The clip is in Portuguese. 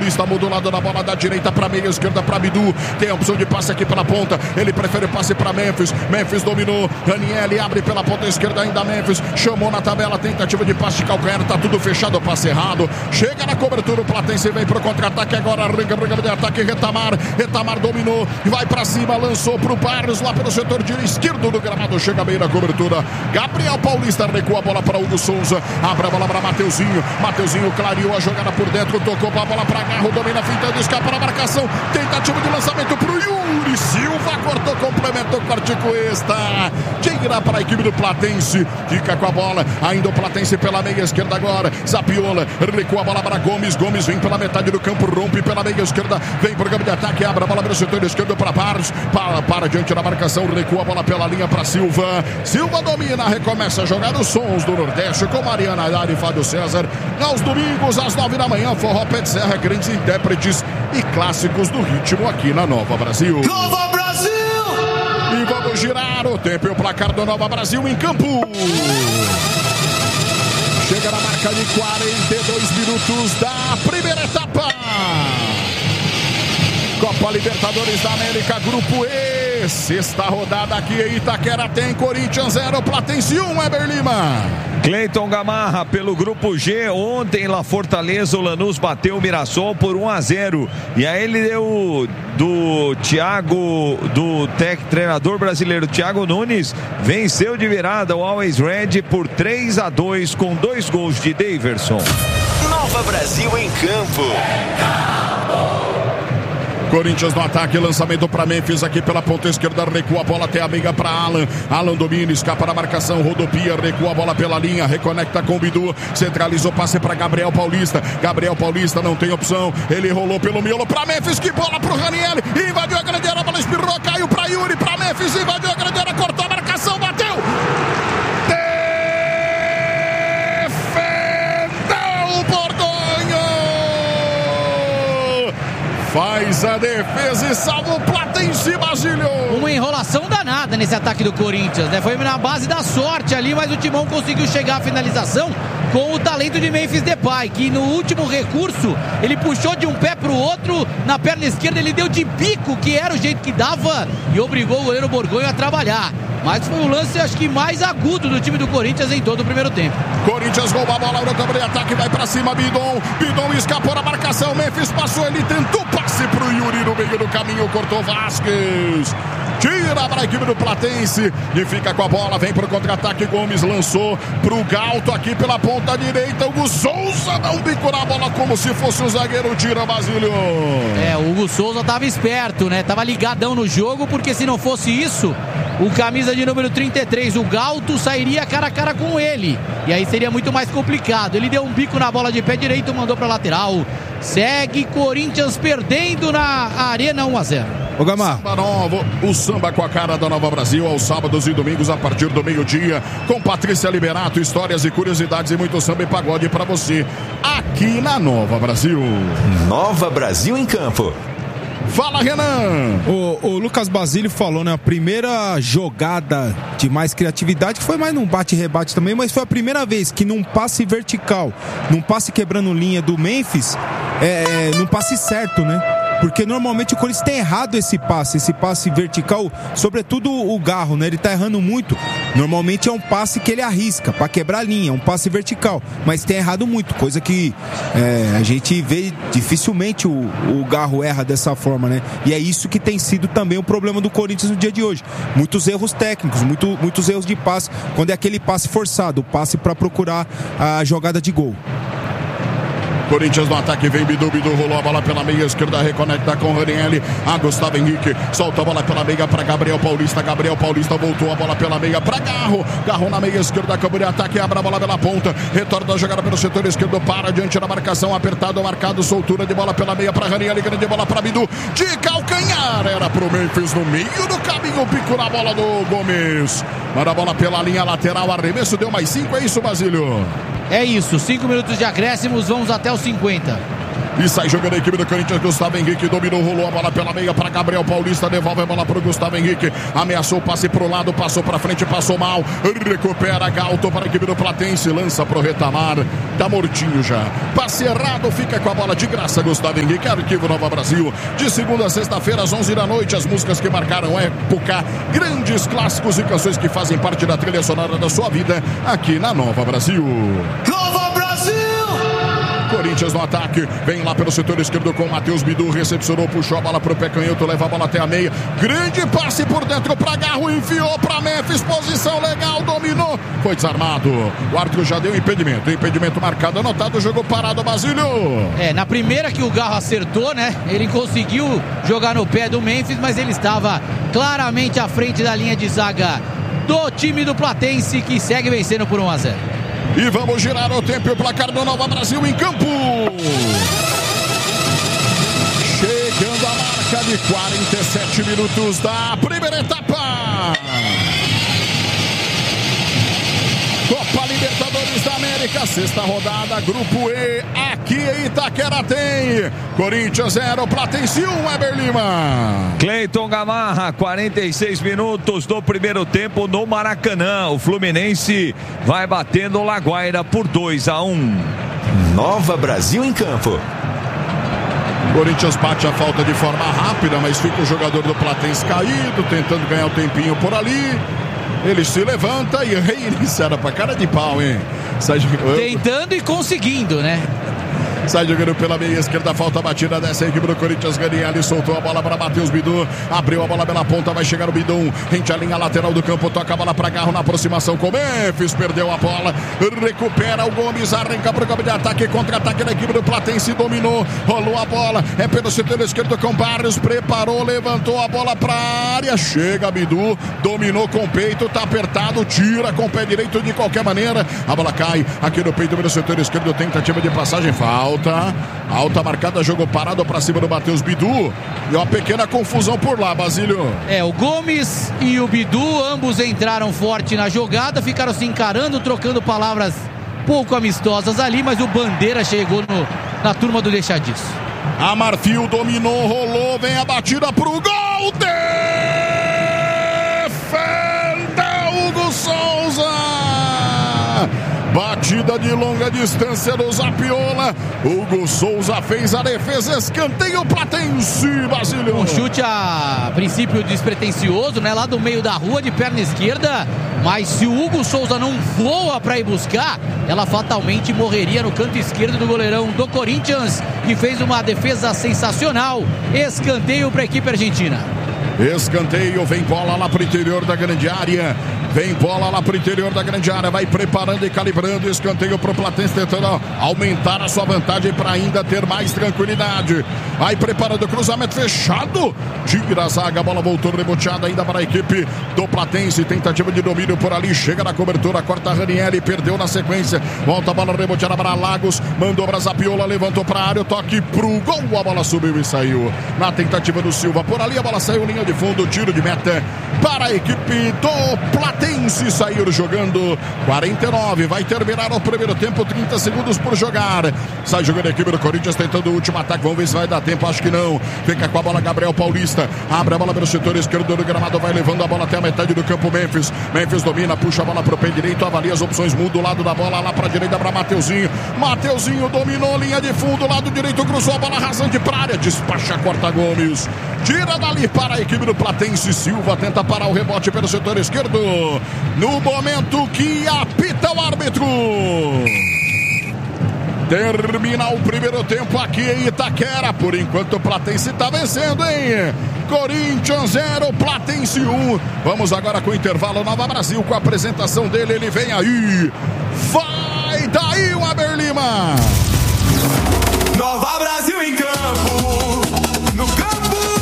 Paulista muda o lado da bola da direita para meia esquerda para Bidu. Tem a opção de passe aqui pela ponta. Ele prefere passe para Memphis. Memphis dominou. Ranieri abre pela ponta esquerda ainda. Memphis chamou na tabela. Tentativa de passe de calcanhar. Tá tudo fechado. Passe errado. Chega na cobertura. O Platense vem pro contra-ataque agora. Arranca de ataque. Retamar dominou. Vai para cima. Lançou pro Barros lá pelo setor esquerdo do gramado. Chega bem na cobertura. Gabriel Paulista recua a bola para Hugo Souza. Abre a bola para Mateuzinho. Mateuzinho clareou a jogada por dentro. Tocou a bola para Garro. Domina fintando. Escapa na marcação. Tentativa de lançamento pro Yuri Silva. Cortou, complementou. Corte com esta. Tira para a equipe do Platense. Fica com a bola. Ainda o Platense pela meia esquerda agora. Zapiola. Recua a bola para Gomes. Gomes vem pela metade do campo. Rompe pela meia esquerda. Vem pro campo de ataque. Abre a bola pelo setor esquerdo para Barros. Para diante da marcação. Recua a bola pela linha para Silva. Silva domina. Recomeça a jogar os sons do Nordeste com Mariana Ayara e Fábio César. Aos domingos, às 9 da manhã. Forró Pé de Serra. Grandes intérpretes e clássicos do ritmo aqui na Nova Brasil. Nova Brasil! E vamos girar o tempo e o placar do Nova Brasil em campo. Chega na marca de 42 minutos da primeira etapa. Copa Libertadores da América, Grupo E. Sexta rodada aqui em Itaquera tem Corinthians 0, Platense 1, Weber Lima. Cleiton Gamarra pelo Grupo G. Ontem lá Fortaleza, o Lanús bateu o Mirassol por 1-0. E aí ele deu do Thiago, treinador brasileiro Thiago Nunes, venceu de virada o Always Red por 3-2 com 2 gols de Daverson. Nova Brasil em campo. Corinthians no ataque, lançamento para Memphis aqui pela ponta esquerda, recua a bola até a meia para Alan domina, escapa na marcação, rodopia, recua a bola pela linha, reconecta com o Bidu, centralizou, passe para Gabriel Paulista não tem opção, ele rolou pelo miolo para Memphis, que bola pro Ranieri, invadiu a grande área, a bola espirrou, caiu para Yuri, para Memphis, invadiu a grande área, cortou a marcação, bateu! Faz a defesa e salva o Platense, Basílio. Uma enrolação danada nesse ataque do Corinthians, né? Foi na base da sorte ali, mas o Timão conseguiu chegar à finalização com o talento de Memphis Depay, que no último recurso, ele puxou de um pé pro outro, na perna esquerda ele deu de bico, que era o jeito que dava, e obrigou o goleiro Borgonho a trabalhar. Mas foi o lance, acho que mais agudo do time do Corinthians em todo o primeiro tempo. Corinthians rouba a bola no campo de ataque, vai pra cima, Bidon escapou na marcação, Memphis passou, ele tentou passe pro Yuri no meio do caminho, cortou Vasquez. Tira para a equipe do Platense e fica com a bola, vem pro contra-ataque, Gomes lançou pro Galto aqui pela ponta direita, Hugo Souza dá um bico na bola como se fosse o zagueiro, tira, Basílio. O Hugo Souza tava esperto, né? Tava ligadão no jogo, porque se não fosse isso, o camisa de número 33, o Galto, sairia cara a cara com ele. E aí seria muito mais complicado. Ele deu um bico na bola de pé direito, mandou pra lateral. Segue Corinthians perdendo na Arena 1-0. O Gamar. Samba novo, o samba com a cara da Nova Brasil, aos sábados e domingos a partir do meio-dia, com Patrícia Liberato, histórias e curiosidades e muito samba e pagode pra você, aqui na Nova Brasil. Nova Brasil em campo. Fala, Renan! O Lucas Basílio falou, né? A primeira jogada de mais criatividade, que foi mais num bate-rebate também, mas foi a primeira vez que num passe vertical, num passe quebrando linha do Memphis, num passe certo, né? Porque normalmente o Corinthians tem errado esse passe vertical, sobretudo o Garro, né? Ele tá errando muito. Normalmente é um passe que ele arrisca pra quebrar a linha, um passe vertical, mas tem errado muito, coisa que a gente vê dificilmente o Garro erra dessa forma, né? E é isso que tem sido também o problema do Corinthians no dia de hoje. Muitos erros técnicos, muitos erros de passe, quando é aquele passe forçado, o passe pra procurar a jogada de gol. Corinthians no ataque, vem Bidu rolou a bola pela meia esquerda, reconecta com o Ranieri, Gustavo Henrique, solta a bola pela meia para Gabriel Paulista voltou a bola pela meia para Garro na meia esquerda, campo de ataque, abre a bola pela ponta, retorna a jogada pelo setor esquerdo, para diante da marcação, apertado, marcado, soltura de bola pela meia para Ranieri, grande bola para Bidu, de calcanhar, era pro Memphis no meio do caminho, pico na bola do Gomes, manda a bola pela linha lateral, arremesso, deu mais 5, é isso, Basílio? É isso, 5 minutos de acréscimos, vamos até os 50. E sai jogando a equipe do Corinthians. Gustavo Henrique dominou, rolou a bola pela meia para Gabriel Paulista. Devolve a bola para o Gustavo Henrique. Ameaçou o passe pro lado, passou para frente, passou mal. Recupera Galto para a equipe do Platense. Lança pro Retamar. Tá mortinho já. Passe errado, fica com a bola de graça. Gustavo Henrique, Arquivo Nova Brasil. De segunda a sexta-feira, às 11 da noite. As músicas que marcaram época. Grandes clássicos e canções que fazem parte da trilha sonora da sua vida. Aqui na Nova Brasil. Nova Brasil! Corinthians no ataque, vem lá pelo setor esquerdo com o Matheus Bidu, recepcionou, puxou a bola pro pé canhoto, leva a bola até a meia, grande passe por dentro pra Garro, enfiou pra Memphis, posição legal, dominou, foi desarmado, o árbitro já deu impedimento marcado, anotado, jogou parado, Basílio. Na primeira que o Garro acertou, né, ele conseguiu jogar no pé do Memphis, mas ele estava claramente à frente da linha de zaga do time do Platense, que segue vencendo por 1-0. E vamos girar o tempo e o placar do Nova Brasil em campo. Chegando a marca de 47 minutos da primeira etapa. Copa Libertadores da América, sexta rodada, Grupo E, aqui em Itaquera tem Corinthians 0, Platense 1, Eber Lima. Cleiton Gamarra, 46 minutos do primeiro tempo no Maracanã. O Fluminense vai batendo o Laguaira por 2-1. Nova Brasil em campo. Corinthians bate a falta de forma rápida, mas fica o jogador do Platense caído, tentando ganhar o tempinho por ali. Ele se levanta e reinicia pra cara de pau, hein? Tentando e conseguindo, né? Sai jogando pela meia esquerda, falta a batida dessa equipe do Corinthians. Ganielli soltou a bola para Matheus Bidu, abriu a bola pela ponta, vai chegar o Bidum, rente a linha lateral do campo, toca a bola para Garro na aproximação com Memphis, perdeu a bola, recupera o Gomes, arranca para o campo de ataque, contra-ataque da equipe do Platense, dominou, rolou a bola, é pelo setor esquerdo com Barrios, preparou, levantou a bola para a área, chega Bidu, dominou com o peito, tá apertado, tira com o pé direito de qualquer maneira, a bola cai aqui no peito pelo setor esquerdo, tentativa de passagem, falta. Alta marcada, jogo parado pra cima do Matheus Bidu. E uma pequena confusão por lá, Basílio. O Gomes e o Bidu, ambos entraram forte na jogada, ficaram se encarando, trocando palavras pouco amistosas ali, mas o Bandeira chegou na turma do deixa disso. A Marfil dominou, rolou, vem a batida pro gol. Defenda Hugo Souza. Batida de longa distância do Zapiola. Hugo Souza fez a defesa, escanteio Platense, Basílio. Um chute a princípio despretensioso, né? Lá do meio da rua, de perna esquerda. Mas se o Hugo Souza não voa para ir buscar, ela fatalmente morreria no canto esquerdo do goleirão do Corinthians, que fez uma defesa sensacional. Escanteio para a equipe argentina. Escanteio, vem bola lá pro interior da grande área. Vem bola lá pro interior da grande área. Vai preparando e calibrando. Escanteio pro Platense, tentando aumentar a sua vantagem para ainda ter mais tranquilidade. Vai preparando o cruzamento fechado. Tira a zaga, a bola voltou reboteada ainda para a equipe do Platense. Tentativa de domínio por ali. Chega na cobertura, corta Ranieri, perdeu na sequência. Volta a bola reboteada para Lagos. Mandou para Zapiola, levantou para a área. O toque pro gol. A bola subiu e saiu. Na tentativa do Silva por ali, a bola saiu linha de fundo. Tiro de meta para a equipe do Platense. Sair jogando 49, vai terminar o primeiro tempo, 30 segundos por jogar. Sai jogando a equipe do Corinthians, tentando o último ataque, vamos ver se vai dar tempo, acho que não. Fica com a bola Gabriel Paulista, abre a bola pelo setor esquerdo do gramado, vai levando a bola até a metade do campo. Memphis domina, puxa a bola pro pé direito, avalia as opções, muda o lado da bola lá pra direita para Mateuzinho dominou, linha de fundo, lado direito, cruzou a bola rasante pra área, despacha, corta Gomes, tira dali para a equipe do Platense. Silva tenta parar o rebote pelo setor esquerdo, no momento que apita o árbitro. Termina o primeiro tempo aqui em Itaquera. Por enquanto o Platense está vencendo, hein? Corinthians 0, Platense 1. Vamos agora com o intervalo. Nova Brasil com a apresentação dele. Ele vem aí. Vai daí o Eber Lima.